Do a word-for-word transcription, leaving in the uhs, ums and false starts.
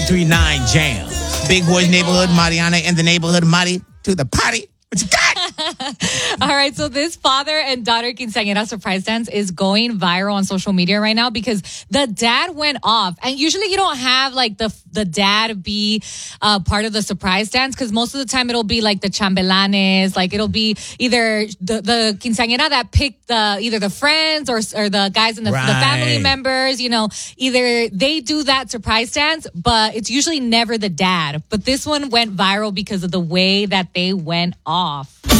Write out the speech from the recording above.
three nine Jam. Big Boys Neighborhood, Mariana in the neighborhood, Mari to the party. What you got? All right, so this father and daughter quinceañera surprise dance is going viral on social media right now because the dad went off. And usually you don't have like the the dad be uh, part of the surprise dance because most of the time it'll be like the chambelanes, like it'll be either the, the quinceañera that picked the either the friends or or the guys and the, Right. the family members, you know, either they do that surprise dance, but it's usually never the dad. But this one went viral because of the way that they went off.